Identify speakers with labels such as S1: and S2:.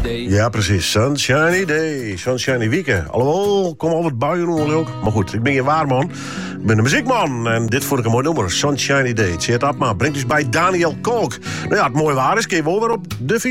S1: day.
S2: Ja, precies. Sunshiny day. Sunshiny weekend. Alhoewel, kom al wat buien ook. Maar goed, ik ben je waarman. Ik ben de muziekman. En dit vond ik een mooi nummer. Sunshiny day. Zet dat maar. Brengt dus bij Daniel Kolk. Nou ja, het mooi waar is. Kun je wel weer op de fiets.